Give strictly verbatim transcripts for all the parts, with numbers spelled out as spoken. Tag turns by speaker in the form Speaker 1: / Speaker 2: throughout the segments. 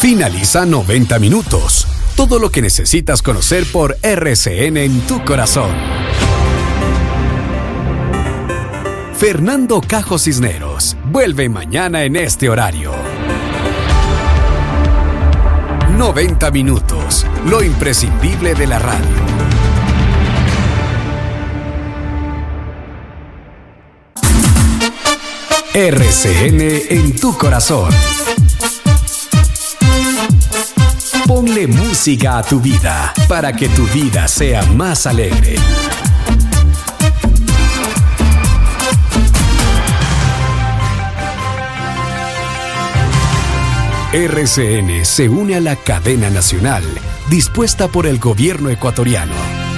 Speaker 1: Finaliza noventa minutos. Todo lo que necesitas conocer por R C N en tu corazón. Fernando Cajo Cisneros vuelve mañana en este horario. noventa minutos. Lo imprescindible de la radio. R C N en tu corazón. Ponle música a tu vida para que tu vida sea más alegre. R C N se une a la cadena nacional dispuesta por el gobierno ecuatoriano.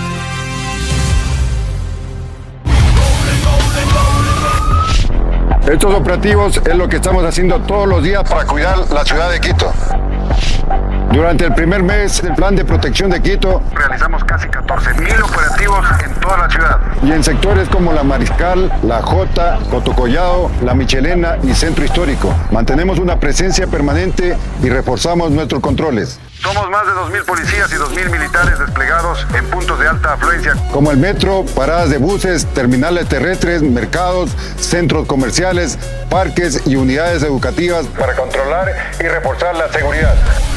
Speaker 2: Estos operativos es lo que estamos haciendo todos los días para cuidar la ciudad de Quito. Durante el primer mes del plan de protección de Quito, realizamos casi catorce mil operativos en toda la ciudad. Y en sectores como la Mariscal, la Jota, Cotocollado, la Michelena y Centro Histórico. Mantenemos una presencia permanente y reforzamos nuestros controles. Somos más de dos mil policías y dos mil militares desplegados en puntos de alta afluencia, como el metro, paradas de buses, terminales terrestres, mercados, centros comerciales, parques y unidades educativas para controlar y reforzar la seguridad.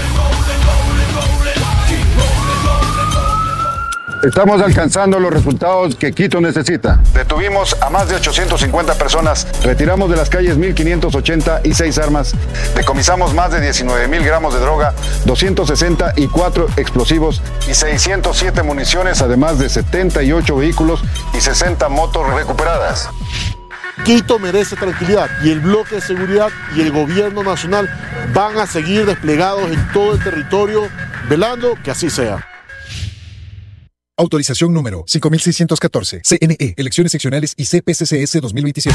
Speaker 2: Estamos alcanzando los resultados que Quito necesita. Detuvimos a más de ochocientas cincuenta personas, retiramos de las calles mil quinientas ochenta y seis armas, decomisamos más de diecinueve mil gramos de droga, doscientos sesenta y cuatro explosivos y seiscientas siete municiones, además de setenta y ocho vehículos y sesenta motos recuperadas.
Speaker 3: Quito merece tranquilidad y el bloque de seguridad y el gobierno nacional van a seguir desplegados en todo el territorio, velando que así sea.
Speaker 4: Autorización número cinco mil seiscientos catorce, C N E, Elecciones Seccionales y C P C C S dos mil veintisiete.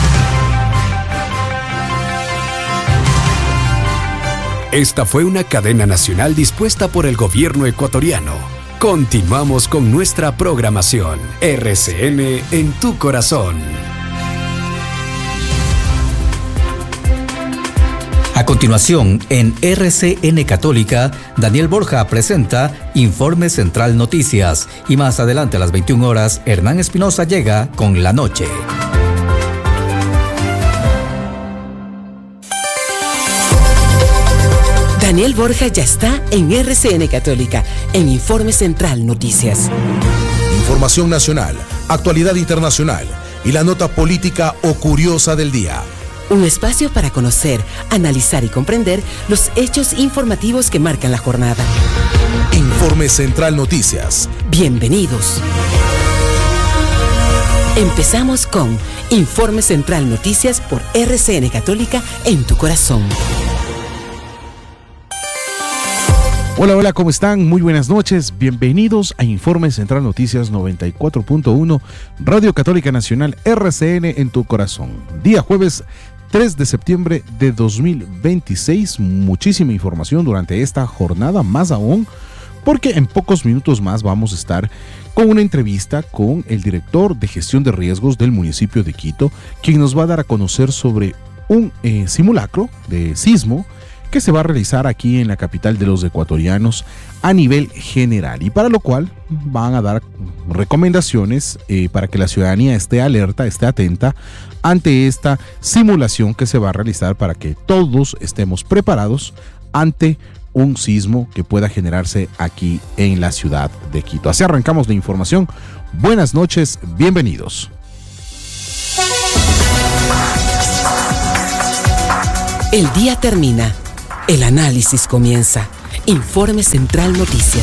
Speaker 1: Esta fue una cadena nacional dispuesta por el gobierno ecuatoriano. Continuamos con nuestra programación. R C N en tu corazón.
Speaker 5: A continuación, en R C N Católica, Daniel Borja presenta Informe Central Noticias y más adelante a las veintiuna horas, Hernán Espinosa llega con La Noche.
Speaker 6: Daniel Borja ya está en R C N Católica, en Informe Central Noticias.
Speaker 7: Información nacional, actualidad internacional y la nota política o curiosa del día.
Speaker 6: Un espacio para conocer, analizar y comprender los hechos informativos que marcan la jornada.
Speaker 7: Informe Central Noticias.
Speaker 6: Bienvenidos. Empezamos con Informe Central Noticias por R C N Católica en tu corazón.
Speaker 8: Hola, hola, ¿cómo están? Muy buenas noches. Bienvenidos a Informe Central Noticias noventa y cuatro punto uno, Radio Católica Nacional R C N en tu corazón. Día jueves tres de septiembre de dos mil veintiséis. Muchísima información durante esta jornada, más aún porque en pocos minutos más vamos a estar con una entrevista con el director de gestión de riesgos del municipio de Quito, quien nos va a dar a conocer sobre un eh, simulacro de sismo que se va a realizar aquí en la capital de los ecuatorianos a nivel general, y para lo cual van a dar recomendaciones eh, para que la ciudadanía esté alerta, esté atenta ante esta simulación que se va a realizar para que todos estemos preparados ante un sismo que pueda generarse aquí en la ciudad de Quito. Así arrancamos la información. Buenas noches, bienvenidos.
Speaker 6: El día termina. El análisis comienza. Informe Central Noticias.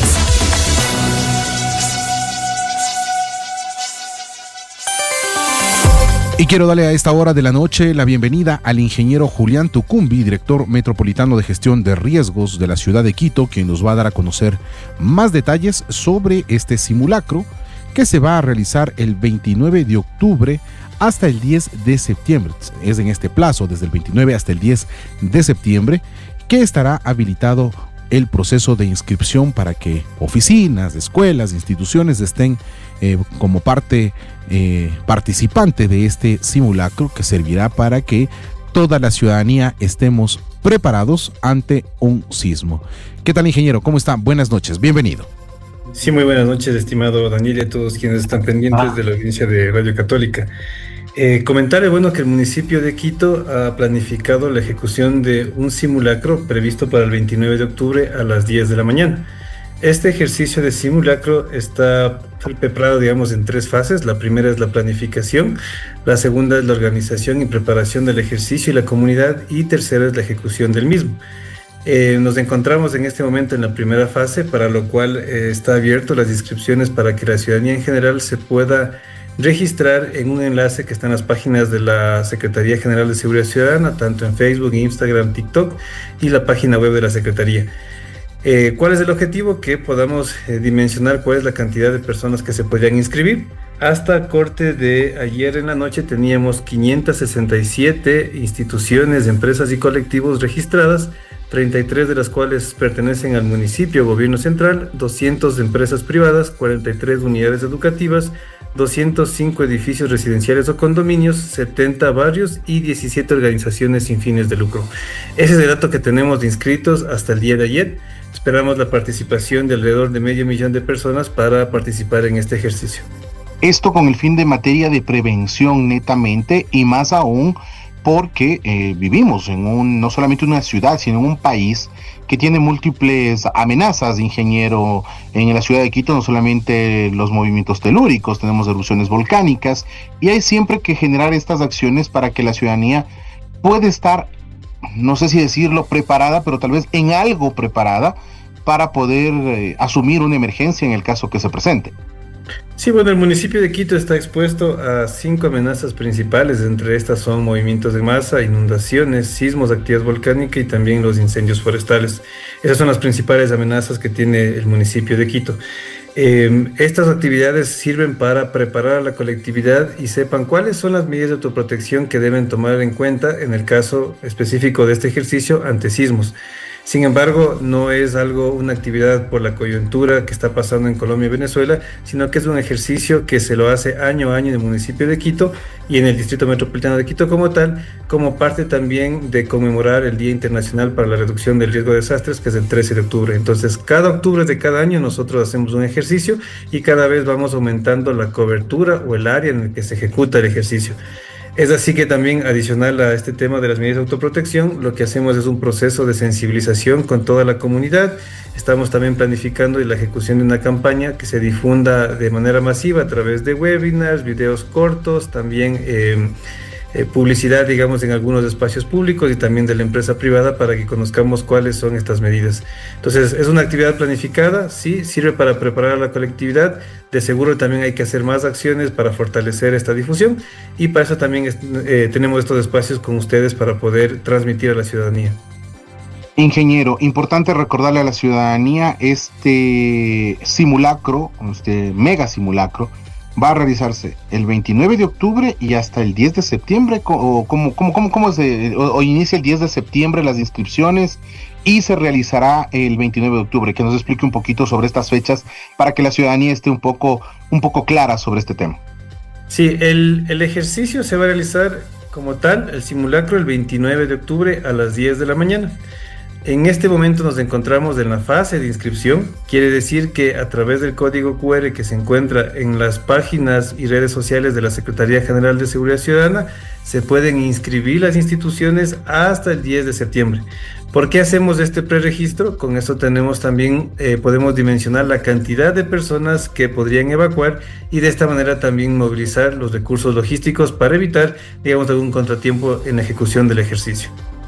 Speaker 8: Y quiero darle a esta hora de la noche la bienvenida al ingeniero Julián Tucumbi, director metropolitano de gestión de riesgos de la ciudad de Quito, quien nos va a dar a conocer más detalles sobre este simulacro que se va a realizar el veintinueve de octubre hasta el diez de septiembre. Es en este plazo, desde el veintinueve hasta el diez de septiembre, que estará habilitado el proceso de inscripción para que oficinas, escuelas, instituciones estén eh, como parte eh, participante de este simulacro, que servirá para que toda la ciudadanía estemos preparados ante un sismo. ¿Qué tal, ingeniero? ¿Cómo está? Buenas noches, bienvenido.
Speaker 9: Sí, muy buenas noches, estimado Daniel, y a todos quienes están pendientes de la audiencia de Radio Católica. Eh, comentarle, bueno, que el municipio de Quito ha planificado la ejecución de un simulacro previsto para el veintinueve de octubre a las diez de la mañana. Este ejercicio de simulacro está preparado, digamos, en tres fases. La primera es la planificación, la segunda es la organización y preparación del ejercicio y la comunidad, y tercera es la ejecución del mismo. Eh, nos encontramos en este momento en la primera fase, para lo cual eh, está abierto las inscripciones para que la ciudadanía en general se pueda registrar en un enlace que está en las páginas de la Secretaría General de Seguridad Ciudadana, tanto en Facebook, Instagram, TikTok y la página web de la Secretaría. Eh, ¿Cuál es el objetivo? Que podamos eh, dimensionar cuál es la cantidad de personas que se podrían inscribir. Hasta corte de ayer en la noche teníamos quinientas sesenta y siete instituciones, empresas y colectivos registradas, treinta y tres de las cuales pertenecen al municipio, gobierno central, doscientas empresas privadas, cuarenta y tres unidades educativas, doscientos cinco edificios residenciales o condominios, setenta barrios y diecisiete organizaciones sin fines de lucro. Ese es el dato que tenemos de inscritos hasta el día de ayer. Esperamos la participación de alrededor de medio millón de personas para participar en este ejercicio.
Speaker 10: Esto con el fin de materia de prevención netamente, y más aún porque eh, vivimos en un, no solamente una ciudad, sino en un país que tiene múltiples amenazas, ingeniero. En la ciudad de Quito no solamente los movimientos telúricos, tenemos erupciones volcánicas, y hay siempre que generar estas acciones para que la ciudadanía pueda estar, no sé si decirlo preparada, pero tal vez en algo preparada para poder eh, asumir una emergencia en el caso que se presente.
Speaker 9: Sí, bueno, el municipio de Quito está expuesto a cinco amenazas principales. Entre estas son movimientos de masa, inundaciones, sismos, actividad volcánica y también los incendios forestales. Esas son las principales amenazas que tiene el municipio de Quito. Eh, estas actividades sirven para preparar a la colectividad y sepan cuáles son las medidas de autoprotección que deben tomar en cuenta en el caso específico de este ejercicio ante sismos. Sin embargo, no es algo, una actividad por la coyuntura que está pasando en Colombia y Venezuela, sino que es un ejercicio que se lo hace año a año en el municipio de Quito y en el Distrito Metropolitano de Quito como tal, como parte también de conmemorar el Día Internacional para la Reducción del Riesgo de Desastres, que es el trece de octubre. Entonces, cada octubre de cada año nosotros hacemos un ejercicio y cada vez vamos aumentando la cobertura o el área en el que se ejecuta el ejercicio. Es así que también, adicional a este tema de las medidas de autoprotección, lo que hacemos es un proceso de sensibilización con toda la comunidad. Estamos también planificando la ejecución de una campaña que se difunda de manera masiva a través de webinars, videos cortos, también eh, eh, publicidad, digamos, en algunos espacios públicos y también de la empresa privada para que conozcamos cuáles son estas medidas. Entonces, es una actividad planificada, sí, sirve para preparar a la colectividad. De seguro también hay que hacer más acciones para fortalecer esta difusión, y para eso también eh, tenemos estos espacios con ustedes para poder transmitir a la ciudadanía.
Speaker 10: Ingeniero, importante recordarle a la ciudadanía, este simulacro, este mega simulacro, va a realizarse el veintinueve de octubre y hasta el diez de septiembre, o cómo, cómo, cómo, cómo se, o, o inicia el diez de septiembre las inscripciones y se realizará el veintinueve de octubre. Que nos explique un poquito sobre estas fechas para que la ciudadanía esté un poco, un poco clara sobre este tema.
Speaker 9: Sí, el, el ejercicio se va a realizar como tal, el simulacro, el veintinueve de octubre a las diez de la mañana. En este momento nos encontramos en la fase de inscripción. Quiere decir que a través del código cu erre que se encuentra en las páginas y redes sociales de la Secretaría General de Seguridad Ciudadana, se pueden inscribir las instituciones hasta el diez de septiembre. ¿Por qué hacemos este preregistro? Con eso tenemos también, eh, podemos dimensionar la cantidad de personas que podrían evacuar y de esta manera también movilizar los recursos logísticos para evitar, digamos, algún contratiempo en la ejecución del ejercicio.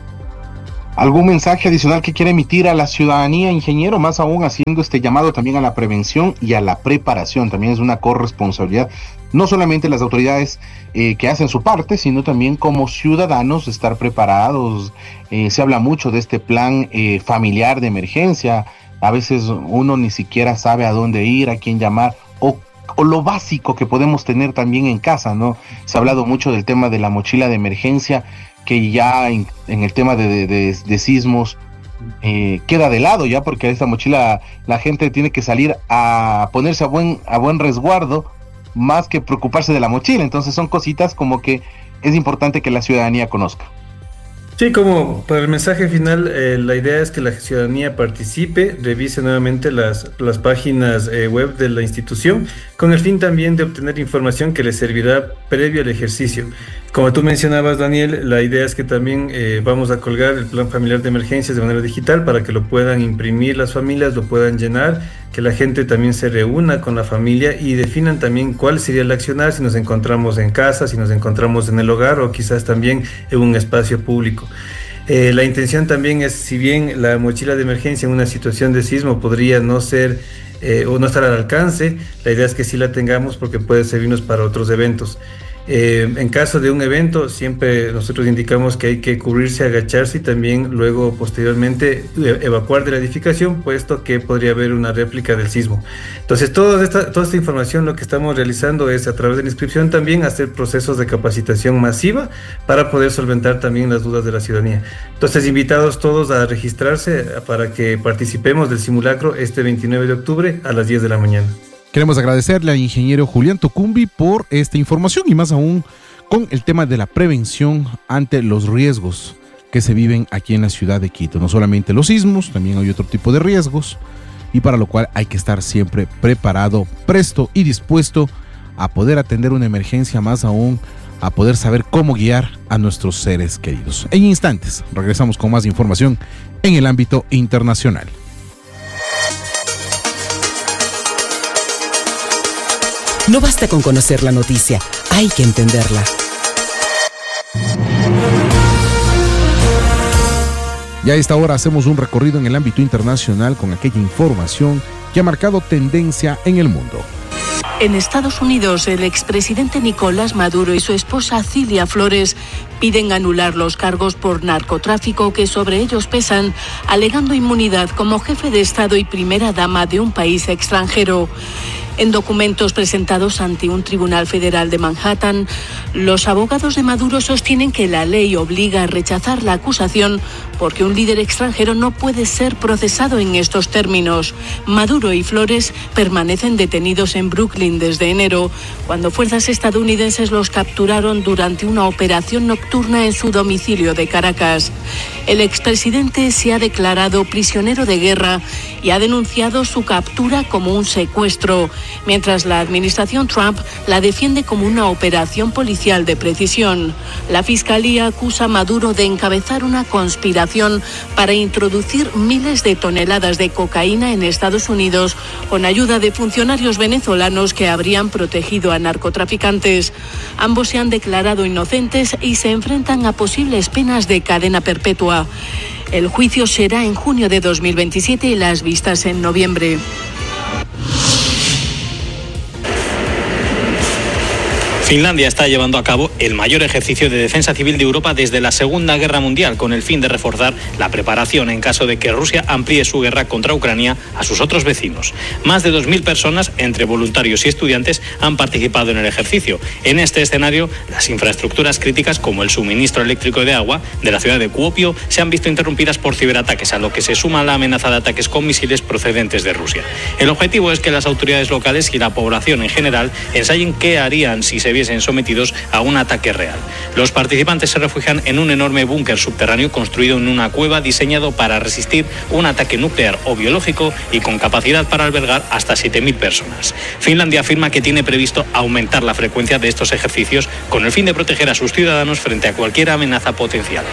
Speaker 10: ¿Algún mensaje adicional que quiera emitir a la ciudadanía, ingeniero? Más aún haciendo este llamado también a la prevención y a la preparación. También es una corresponsabilidad, no solamente las autoridades eh, que hacen su parte, sino también como ciudadanos estar preparados. Eh, se habla mucho de este plan eh, familiar de emergencia. A veces uno ni siquiera sabe a dónde ir, a quién llamar, o o lo básico que podemos tener también en casa, ¿no? Se ha hablado mucho del tema de la mochila de emergencia, que ya en, en el tema de, de, de, de sismos eh, queda de lado ya, porque esta mochila la gente tiene que salir a ponerse a buen, a buen resguardo más que preocuparse de la mochila. Entonces son cositas como que es importante que la ciudadanía conozca.
Speaker 9: Sí, como para el mensaje final, eh, la idea es que la ciudadanía participe, revise nuevamente las, las páginas eh, web de la institución, con el fin también de obtener información que les servirá previo al ejercicio. Como tú mencionabas, Daniel, la idea es que también eh, vamos a colgar el plan familiar de emergencias de manera digital para que lo puedan imprimir las familias, lo puedan llenar, que la gente también se reúna con la familia y definan también cuál sería el accionar si nos encontramos en casa, si nos encontramos en el hogar o quizás también en un espacio público. Eh, la intención también es, si bien la mochila de emergencia en una situación de sismo podría no ser eh, o no estar al alcance, la idea es que sí la tengamos porque puede servirnos para otros eventos. Eh, en caso de un evento, siempre nosotros indicamos que hay que cubrirse, agacharse y también luego posteriormente evacuar de la edificación, puesto que podría haber una réplica del sismo. Entonces, toda esta, toda esta información lo que estamos realizando es a través de la inscripción también hacer procesos de capacitación masiva para poder solventar también las dudas de la ciudadanía. Entonces, invitados todos a registrarse para que participemos del simulacro este veintinueve de octubre a las diez de la mañana.
Speaker 8: Queremos agradecerle al ingeniero Julián Tocumbi por esta información y más aún con el tema de la prevención ante los riesgos que se viven aquí en la ciudad de Quito. No solamente los sismos, también hay otro tipo de riesgos y para lo cual hay que estar siempre preparado, presto y dispuesto a poder atender una emergencia, más aún a poder saber cómo guiar a nuestros seres queridos. En instantes regresamos con más información en el ámbito internacional.
Speaker 6: No basta con conocer la noticia, hay que entenderla.
Speaker 8: Y a esta hora hacemos un recorrido en el ámbito internacional con aquella información que ha marcado tendencia en el mundo.
Speaker 11: En Estados Unidos, el expresidente Nicolás Maduro y su esposa Cilia Flores piden anular los cargos por narcotráfico que sobre ellos pesan, alegando inmunidad como jefe de Estado y primera dama de un país extranjero. En documentos presentados ante un tribunal federal de Manhattan, los abogados de Maduro sostienen que la ley obliga a rechazar la acusación porque un líder extranjero no puede ser procesado en estos términos. Maduro y Flores permanecen detenidos en Brooklyn desde enero, cuando fuerzas estadounidenses los capturaron durante una operación nocturna en su domicilio de Caracas. El expresidente se ha declarado prisionero de guerra y ha denunciado su captura como un secuestro, mientras la administración Trump la defiende como una operación policial de precisión. La Fiscalía acusa a Maduro de encabezar una conspiración para introducir miles de toneladas de cocaína en Estados Unidos con ayuda de funcionarios venezolanos que habrían protegido a narcotraficantes. Ambos se han declarado inocentes y se enfrentan a posibles penas de cadena perpetua. El juicio será en junio de dos mil veintisiete y las vistas en noviembre.
Speaker 12: Finlandia está llevando a cabo el mayor ejercicio de defensa civil de Europa desde la Segunda Guerra Mundial, con el fin de reforzar la preparación en caso de que Rusia amplíe su guerra contra Ucrania a sus otros vecinos. Más de dos mil personas, entre voluntarios y estudiantes, han participado en el ejercicio. En este escenario, las infraestructuras críticas, como el suministro eléctrico de agua de la ciudad de Kuopio, se han visto interrumpidas por ciberataques, a lo que se suma la amenaza de ataques con misiles procedentes de Rusia. El objetivo es que las autoridades locales y la población en general ensayen qué harían si se viesen sometidos a un ataque real. Los participantes se refugian en un enorme búnker subterráneo construido en una cueva diseñado para resistir un ataque nuclear o biológico y con capacidad para albergar hasta siete mil personas. Finlandia afirma que tiene previsto aumentar la frecuencia de estos ejercicios con el fin de proteger a sus ciudadanos frente a cualquier amenaza potencial.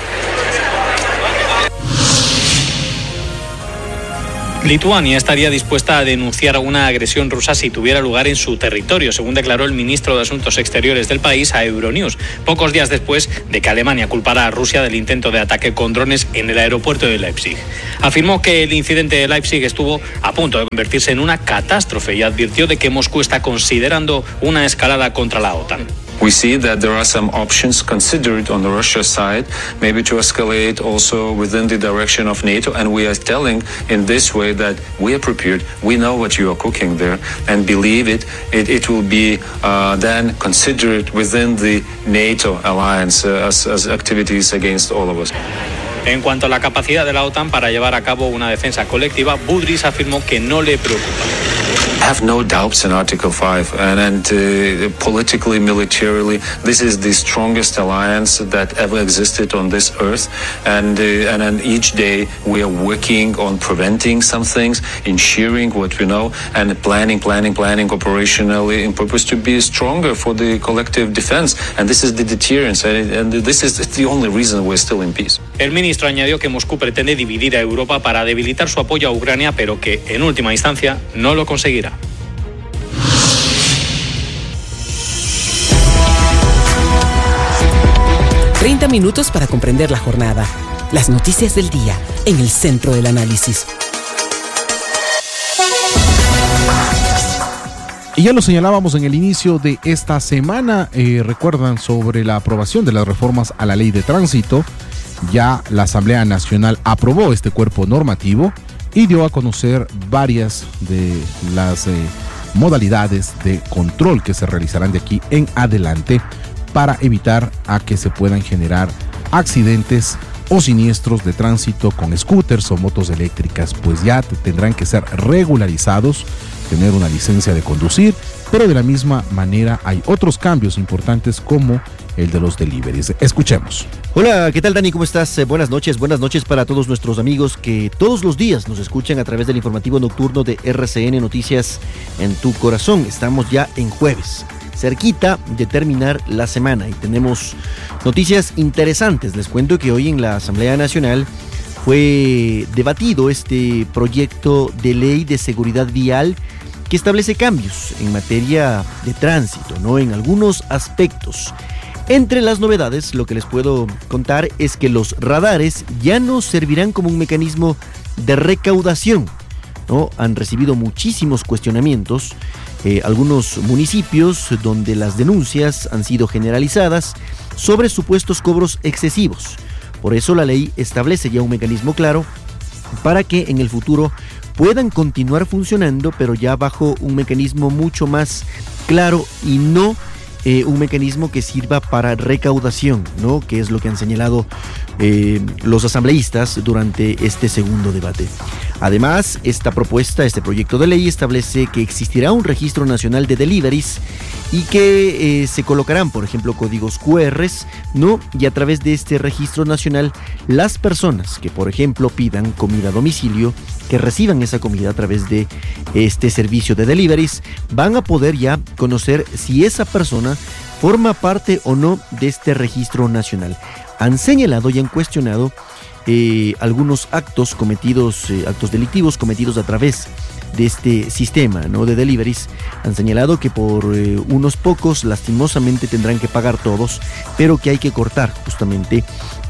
Speaker 12: Lituania estaría dispuesta a denunciar una agresión rusa si tuviera lugar en su territorio, según declaró el ministro de Asuntos Exteriores del país a Euronews, pocos días después de que Alemania culpara a Rusia del intento de ataque con drones en el aeropuerto de Leipzig. Afirmó que el incidente de Leipzig estuvo a punto de convertirse en una catástrofe y advirtió de que Moscú está considerando una escalada contra la OTAN.
Speaker 13: We see that there are some options considered on the Russia side, maybe to escalate also within the direction of NATO, and we are telling in this way that we are prepared, we know what you are cooking there, and believe it, it, it will be uh, then considered within the NATO alliance uh, as, as activities against all of us.
Speaker 12: En cuanto a la capacidad de la OTAN para llevar a cabo una defensa colectiva, Budrys afirmó que no le preocupa.
Speaker 13: have no doubts in Article five, and, and uh, politically, militarily, this is the strongest alliance that ever existed on this earth, and uh, and then each day we are working on preventing some things, ensuring what we know, and planning, planning, planning operationally in purpose to be stronger for the collective defense, and this is the deterrence, and, and this is the only reason we're still in peace.
Speaker 12: El ministro añadió que Moscú pretende dividir a Europa para debilitar su apoyo a Ucrania, pero que en última instancia no lo conseguirá.
Speaker 6: treinta minutos para comprender la jornada. Las noticias del día en el centro del análisis.
Speaker 8: Y ya lo señalábamos en el inicio de esta semana, eh, recuerdan sobre la aprobación de las reformas a la ley de tránsito. Ya la Asamblea Nacional aprobó este cuerpo normativo y dio a conocer varias de las eh, modalidades de control que se realizarán de aquí en adelante para evitar a que se puedan generar accidentes o siniestros de tránsito con scooters o motos eléctricas, pues ya tendrán que ser regularizados, tener una licencia de conducir, pero de la misma manera hay otros cambios importantes como el de los deliveries. Escuchemos.
Speaker 14: Hola, ¿qué tal, Dani? ¿Cómo estás? Eh, buenas noches, buenas noches para todos nuestros amigos que todos los días nos escuchan a través del informativo nocturno de R C N Noticias en tu corazón. Estamos ya en jueves, cerquita de terminar la semana y tenemos noticias interesantes. Les cuento que hoy en la Asamblea Nacional fue debatido este proyecto de ley de seguridad vial que establece cambios en materia de tránsito, ¿no? En algunos aspectos. Entre las novedades, lo que les puedo contar es que los radares ya no servirán como un mecanismo de recaudación, ¿no? Han recibido muchísimos cuestionamientos, eh, algunos municipios donde las denuncias han sido generalizadas sobre supuestos cobros excesivos. Por eso la ley establece ya un mecanismo claro para que en el futuro puedan continuar funcionando, pero ya bajo un mecanismo mucho más claro y no eh, un mecanismo que sirva para recaudación, ¿no? Que es lo que han señalado eh, los asambleístas durante este segundo debate. Además, esta propuesta, este proyecto de ley establece que existirá un registro nacional de deliveries y que eh, se colocarán, por ejemplo, códigos cu erres, ¿no? Y a través de este registro nacional, las personas que, por ejemplo, pidan comida a domicilio, que reciban esa comida a través de este servicio de deliveries, van a poder ya conocer si esa persona forma parte o no de este registro nacional. Han señalado y han cuestionado eh, algunos actos cometidos, eh, actos delictivos cometidos a través de este sistema, ¿no? de deliveries. Han señalado que por eh, unos pocos lastimosamente tendrán que pagar todos, pero que hay que cortar justamente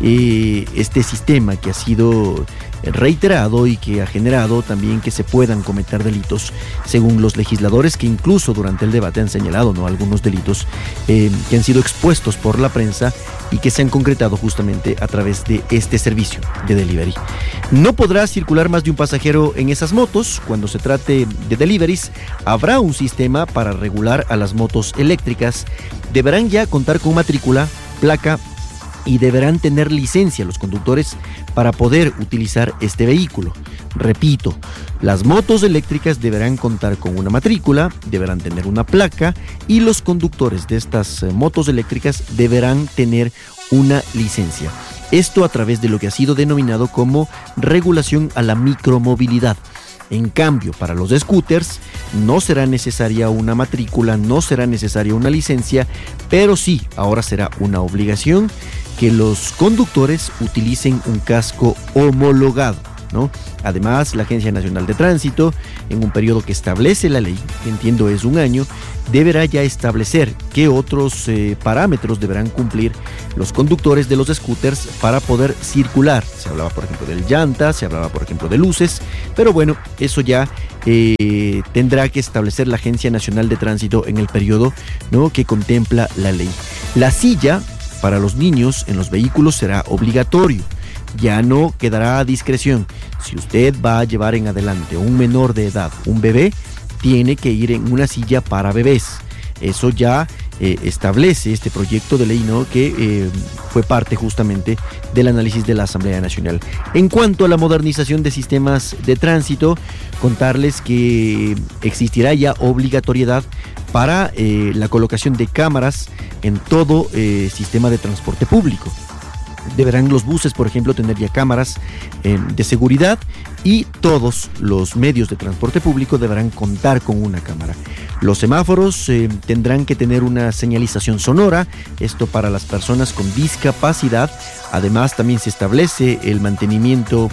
Speaker 14: eh, este sistema que ha sido reiterado y que ha generado también que se puedan cometer delitos, según los legisladores que incluso durante el debate han señalado, ¿no? algunos delitos eh, que han sido expuestos por la prensa y que se han concretado justamente a través de este servicio de delivery. No podrá circular más de un pasajero en esas motos. Cuando se trate de deliveries, habrá un sistema para regular a las motos eléctricas. Deberán ya contar con matrícula, placa y deberán tener licencia los conductores para poder utilizar este vehículo. Repito, las motos eléctricas deberán contar con una matrícula, deberán tener una placa y los conductores de estas motos eléctricas deberán tener una licencia. Esto a través de lo que ha sido denominado como regulación a la micromovilidad. En cambio, para los scooters no será necesaria una matrícula, no será necesaria una licencia, pero sí, ahora será una obligación que los conductores utilicen un casco homologado, ¿no? Además, la Agencia Nacional de Tránsito, en un periodo que establece la ley, que entiendo es un año, deberá ya establecer qué otros eh, parámetros deberán cumplir los conductores de los scooters para poder circular. Se hablaba, por ejemplo, del llanta, se hablaba, por ejemplo, de luces, pero bueno, eso ya eh, tendrá que establecer la Agencia Nacional de Tránsito en el periodo, ¿no? que contempla la ley. La silla para los niños en los vehículos será obligatorio. Ya no quedará a discreción. Si usted va a llevar en adelante un menor de edad, un bebé, tiene que ir en una silla para bebés. Eso ya eh, establece este proyecto de ley, ¿no?, que eh, fue parte justamente del análisis de la Asamblea Nacional. En cuanto a la modernización de sistemas de tránsito, contarles que existirá ya obligatoriedad para eh, la colocación de cámaras en todo eh, sistema de transporte público. Deberán los buses, por ejemplo, tener ya cámaras eh, de seguridad, y todos los medios de transporte público deberán contar con una cámara. Los semáforos eh, tendrán que tener una señalización sonora, esto para las personas con discapacidad. Además, también se establece el mantenimiento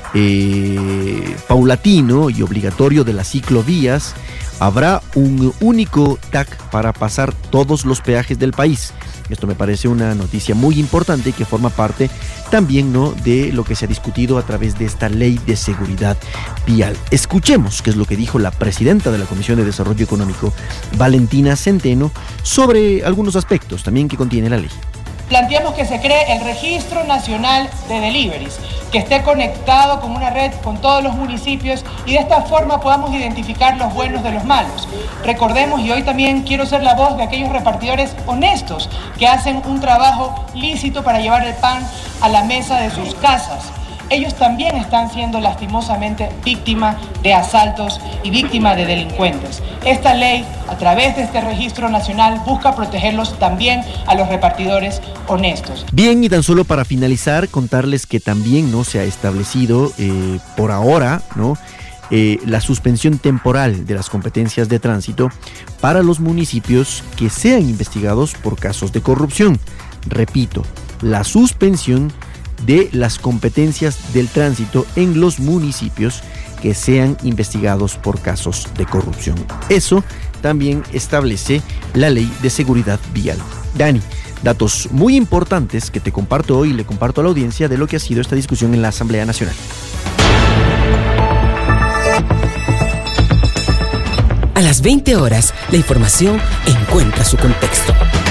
Speaker 14: eh, paulatino y obligatorio de las ciclovías. Habrá un único T A C para pasar todos los peajes del país. Esto me parece una noticia muy importante que forma parte también, ¿no?, de lo que se ha discutido a través de esta ley de seguridad vial. Escuchemos qué es lo que dijo la presidenta de la Comisión de Desarrollo Económico, Valentina Centeno, sobre algunos aspectos también que contiene la ley.
Speaker 15: Planteamos que se cree el Registro Nacional de Deliveries, que esté conectado con una red con todos los municipios, y de esta forma podamos identificar los buenos de los malos. Recordemos, y hoy también quiero ser la voz de aquellos repartidores honestos que hacen un trabajo lícito para llevar el pan a la mesa de sus casas. Ellos también están siendo lastimosamente víctimas de asaltos y víctimas de delincuentes. Esta ley, a través de este registro nacional, busca protegerlos también a los repartidores honestos.
Speaker 14: Bien, y tan solo para finalizar, contarles que también no se ha establecido eh, por ahora, ¿no?, eh, la suspensión temporal de las competencias de tránsito para los municipios que sean investigados por casos de corrupción. Repito, la suspensión de las competencias del tránsito en los municipios que sean investigados por casos de corrupción. Eso también establece la Ley de Seguridad Vial. Dani, datos muy importantes que te comparto hoy y le comparto a la audiencia de lo que ha sido esta discusión en la Asamblea Nacional.
Speaker 6: A las veinte horas, la información encuentra su contexto.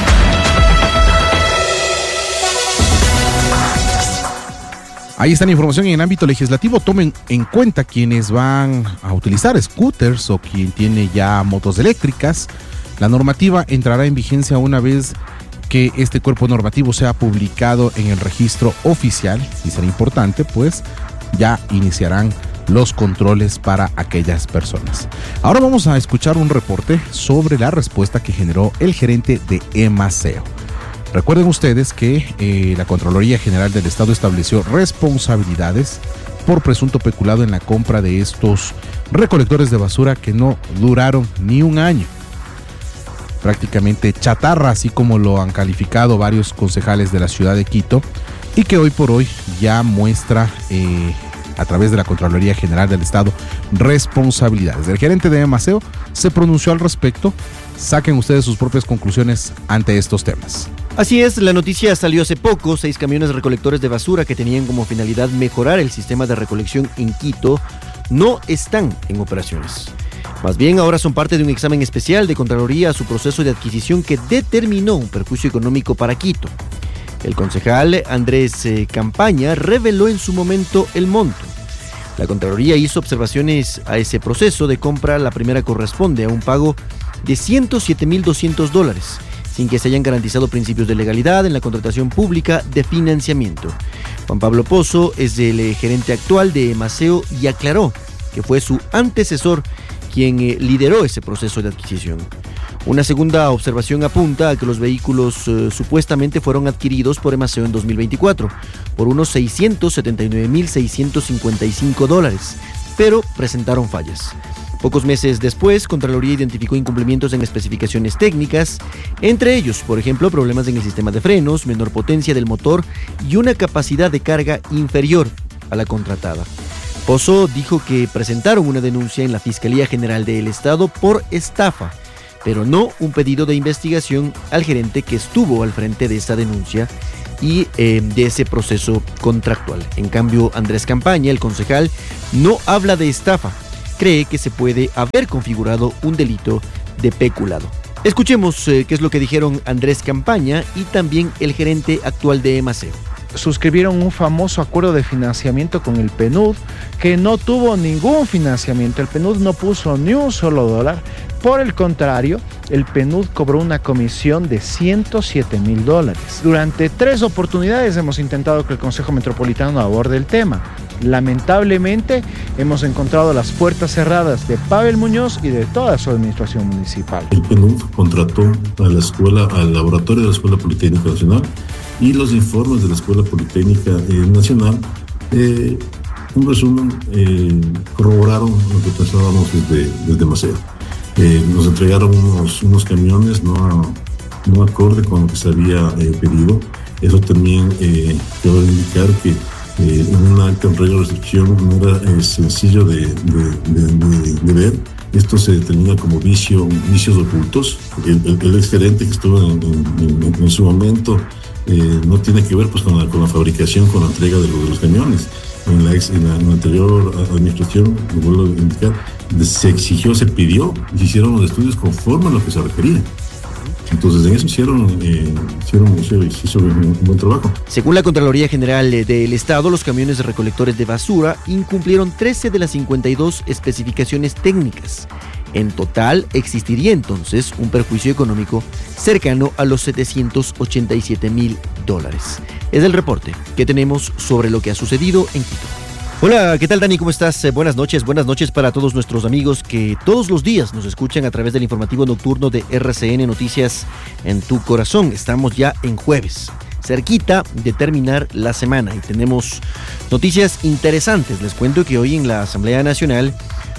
Speaker 8: Ahí está la información en el ámbito legislativo. Tomen en cuenta quienes van a utilizar scooters o quien tiene ya motos eléctricas. La normativa entrará en vigencia una vez que este cuerpo normativo sea publicado en el registro oficial, y será importante, pues ya iniciarán los controles para aquellas personas. Ahora vamos a escuchar un reporte sobre la respuesta que generó el gerente de EMASEO. Recuerden ustedes que eh, la Contraloría General del Estado estableció responsabilidades por presunto peculado en la compra de estos recolectores de basura que no duraron ni un año. Prácticamente chatarra, así como lo han calificado varios concejales de la ciudad de Quito, y que hoy por hoy ya muestra eh, a través de la Contraloría General del Estado responsabilidades. El gerente de EMASEO se pronunció al respecto. Saquen ustedes sus propias conclusiones ante estos temas.
Speaker 14: Así es, la noticia salió hace poco. Seis camiones recolectores de basura que tenían como finalidad mejorar el sistema de recolección en Quito no están en operaciones. Más bien, ahora son parte de un examen especial de Contraloría a su proceso de adquisición que determinó un perjuicio económico para Quito. El concejal Andrés eh, Campaña reveló en su momento el monto. La Contraloría hizo observaciones a ese proceso de compra. La primera corresponde a un pago de ciento siete mil doscientos dólares, sin que se hayan garantizado principios de legalidad en la contratación pública de financiamiento. Juan Pablo Pozo es el gerente actual de EMASEO y aclaró que fue su antecesor quien eh, lideró ese proceso de adquisición. Una segunda observación apunta a que los vehículos eh, supuestamente fueron adquiridos por EMASEO en dos mil veinticuatro por unos seiscientos setenta y nueve mil seiscientos cincuenta y cinco dólares, pero presentaron fallas. Pocos meses después, Contraloría identificó incumplimientos en especificaciones técnicas, entre ellos, por ejemplo, problemas en el sistema de frenos, menor potencia del motor y una capacidad de carga inferior a la contratada. Pozo dijo que presentaron una denuncia en la Fiscalía General del Estado por estafa, pero no un pedido de investigación al gerente que estuvo al frente de esa denuncia y eh, de ese proceso contractual. En cambio, Andrés Campaña, el concejal, no habla de estafa. Cree que se puede haber configurado un delito de peculado. Escuchemos eh, qué es lo que dijeron Andrés Campaña y también el gerente actual de EMASEO.
Speaker 16: Suscribieron un famoso acuerdo de financiamiento con el P N U D que no tuvo ningún financiamiento. El P N U D no puso ni un solo dólar Por el contrario, el P N U D cobró una comisión de ciento siete mil dólares. Durante tres oportunidades hemos intentado que el Consejo Metropolitano aborde el tema. Lamentablemente, hemos encontrado las puertas cerradas de Pavel Muñoz y de toda su administración municipal.
Speaker 17: El P N U D contrató a la escuela, al laboratorio de la Escuela Politécnica Nacional, y los informes de la Escuela Politécnica eh, Nacional, eh, un resumen, eh, corroboraron lo que pensábamos desde, desde Maceo. Eh, nos entregaron unos, unos camiones no, no acorde con lo que se había eh, pedido. Eso también eh, quedó indicar que eh, en un acta en regla de recepción no era eh, sencillo de, de, de, de, de ver. Esto se determina como vicio, vicios ocultos. El, el, el exgerente que estuvo en, en, en, en su momento eh, no tiene que ver pues, con, la, con la fabricación, con la entrega de, lo, de los camiones. En la, ex, en, la, en la anterior administración, lo vuelvo a indicar, se exigió, se pidió y se hicieron los estudios conforme a lo que se requería. Entonces en eso hicieron, eh, hicieron, hicieron, hicieron un buen trabajo.
Speaker 14: Según la Contraloría General del Estado, los camiones recolectores de basura incumplieron trece de las cincuenta y dos especificaciones técnicas. En total, existiría entonces un perjuicio económico cercano a los setecientos ochenta y siete mil dólares. Es el reporte que tenemos sobre lo que ha sucedido en Quito. Hola, ¿qué tal, Dani? ¿Cómo estás? Eh, buenas noches, buenas noches para todos nuestros amigos que todos los días nos escuchan a través del informativo nocturno de R C N Noticias en tu corazón. Estamos ya en jueves, cerquita de terminar la semana y tenemos noticias interesantes. Les cuento que hoy en la Asamblea Nacional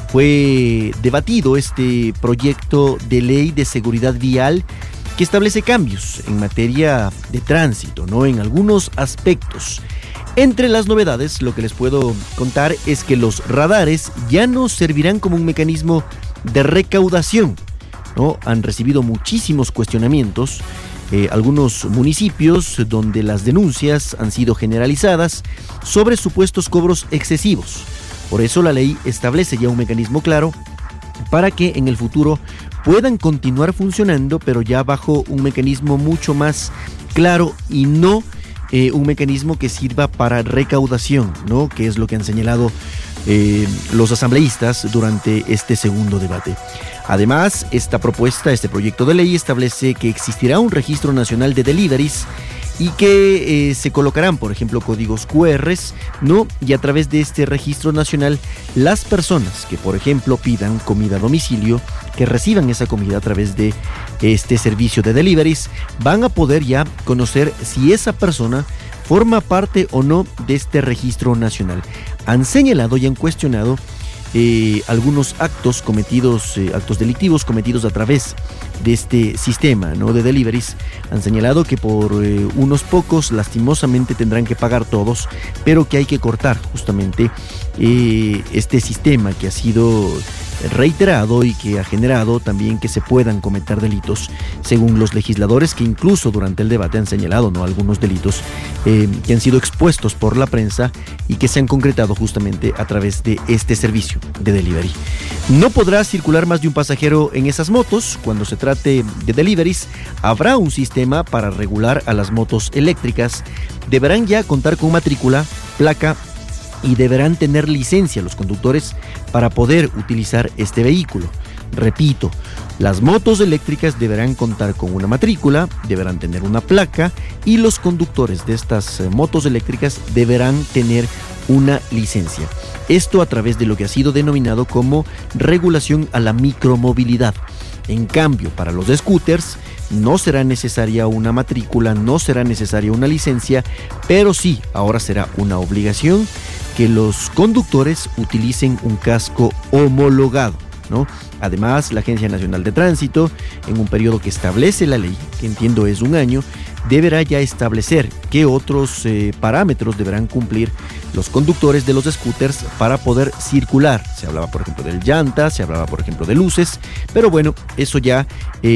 Speaker 14: fue debatido este proyecto de ley de seguridad vial que establece cambios en materia de tránsito, ¿no? En algunos aspectos. Entre las novedades, lo que les puedo contar es que los radares ya no servirán como un mecanismo de recaudación, ¿no? Han recibido muchísimos cuestionamientos, eh, algunos municipios donde las denuncias han sido generalizadas sobre supuestos cobros excesivos. Por eso la ley establece ya un mecanismo claro para que en el futuro puedan continuar funcionando, pero ya bajo un mecanismo mucho más claro y no eh, un mecanismo que sirva para recaudación, ¿no? Que es lo que han señalado eh, los asambleístas durante este segundo debate. Además, esta propuesta, este proyecto de ley establece que existirá un registro nacional de deliveries y que eh, se colocarán, por ejemplo, códigos cu erres, ¿no? Y a través de este registro nacional, las personas que, por ejemplo, pidan comida a domicilio, que reciban esa comida a través de este servicio de deliveries, van a poder ya conocer si esa persona forma parte o no de este registro nacional. Han señalado y han cuestionado Eh, algunos actos cometidos, eh, actos delictivos cometidos a través de este sistema, ¿no? de deliveries. Han señalado que por eh, unos pocos lastimosamente tendrán que pagar todos, pero que hay que cortar justamente eh, este sistema que ha sido reiterado y que ha generado también que se puedan cometer delitos, según los legisladores que incluso durante el debate han señalado, ¿no? algunos delitos eh, que han sido expuestos por la prensa y que se han concretado justamente a través de este servicio de delivery. No podrá circular más de un pasajero en esas motos. Cuando se trate de deliveries, habrá un sistema para regular a las motos eléctricas. Deberán ya contar con matrícula, placa y deberán tener licencia los conductores para poder utilizar este vehículo. Repito, las motos eléctricas deberán contar con una matrícula, deberán tener una placa y los conductores de estas motos eléctricas deberán tener una licencia. Esto a través de lo que ha sido denominado como regulación a la micromovilidad. En cambio, para los scooters no será necesaria una matrícula, no será necesaria una licencia, pero sí, ahora será una obligación que los conductores utilicen un casco homologado, ¿no? Además, la Agencia Nacional de Tránsito, en un periodo que establece la ley, que entiendo es un año, deberá ya establecer qué otros eh, parámetros deberán cumplir los conductores de los scooters para poder circular. Se hablaba, por ejemplo, del llanta, se hablaba, por ejemplo, de luces, pero bueno, eso ya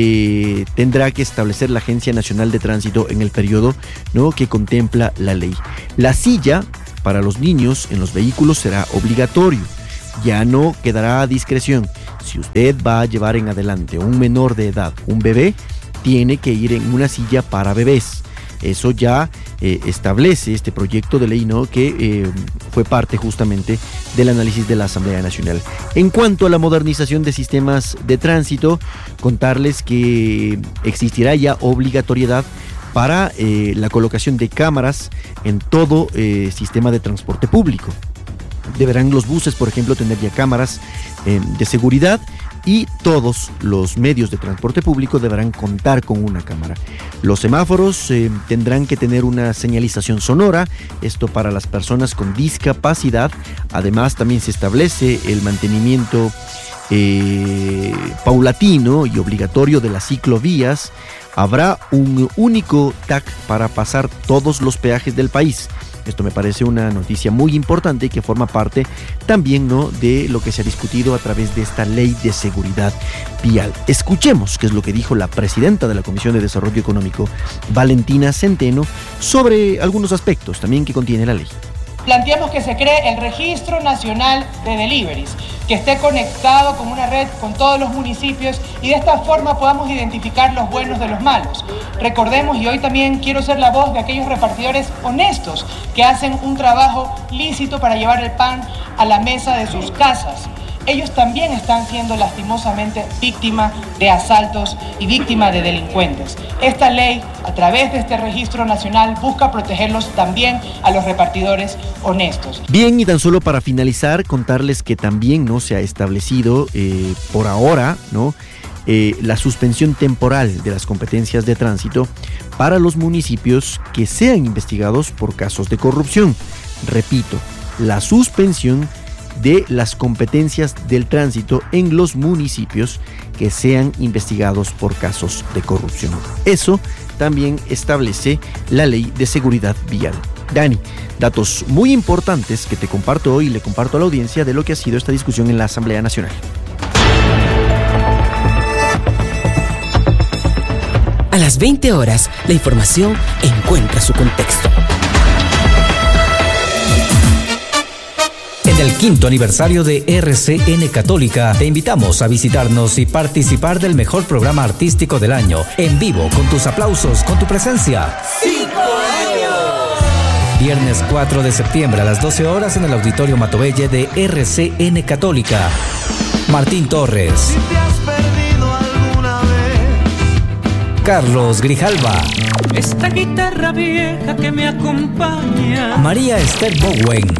Speaker 14: eh, tendrá que establecer la Agencia Nacional de Tránsito en el periodo, ¿no? que contempla la ley. La silla para los niños en los vehículos será obligatorio. Ya no quedará a discreción. Si usted va a llevar en adelante a un menor de edad, un bebé, tiene que ir en una silla para bebés. Eso ya eh, establece este proyecto de ley, ¿no?, que eh, fue parte justamente del análisis de la Asamblea Nacional. En cuanto a la modernización de sistemas de tránsito, contarles que existirá ya obligatoriedad para eh, la colocación de cámaras en todo eh, sistema de transporte público. Deberán los buses, por ejemplo, tener ya cámaras eh, de seguridad, y todos los medios de transporte público deberán contar con una cámara. Los semáforos eh, tendrán que tener una señalización sonora, esto para las personas con discapacidad. Además, también se establece el mantenimiento eh, paulatino y obligatorio de las ciclovías. Habrá un único T A C para pasar todos los peajes del país. Esto me parece una noticia muy importante y que forma parte también, ¿no?, de lo que se ha discutido a través de esta ley de seguridad vial. Escuchemos qué es lo que dijo la presidenta de la Comisión de Desarrollo Económico, Valentina Centeno, sobre algunos aspectos también que contiene la ley.
Speaker 15: Planteamos que se cree el Registro Nacional de Deliveries, que esté conectado con una red con todos los municipios y de esta forma podamos identificar los buenos de los malos. Recordemos, y hoy también quiero ser la voz de aquellos repartidores honestos que hacen un trabajo lícito para llevar el pan a la mesa de sus casas. Ellos también están siendo lastimosamente víctimas de asaltos y víctimas de delincuentes. Esta ley, a través de este registro nacional, busca protegerlos también a los repartidores honestos.
Speaker 14: Bien, y tan solo para finalizar, contarles que también no se ha establecido eh, por ahora, ¿no?, eh, la suspensión temporal de las competencias de tránsito para los municipios que sean investigados por casos de corrupción. Repito, la suspensión de las competencias del tránsito en los municipios que sean investigados por casos de corrupción. Eso también establece la ley de seguridad vial. Dani, datos muy importantes que te comparto hoy y le comparto a la audiencia de lo que ha sido esta discusión en la Asamblea Nacional.
Speaker 6: A las veinte horas, la información encuentra su contexto.
Speaker 5: En el quinto aniversario de R C N Católica, te invitamos a visitarnos y participar del mejor programa artístico del año, en vivo, con tus aplausos, con tu presencia.
Speaker 18: ¡Cinco años!
Speaker 5: Viernes cuatro de septiembre a las doce horas en el Auditorio Matovelle de R C N Católica. Martín Torres.
Speaker 18: Si te has perdido alguna vez.
Speaker 5: Carlos Grijalva.
Speaker 18: Esta guitarra vieja que me acompaña.
Speaker 5: María Esther Bowen.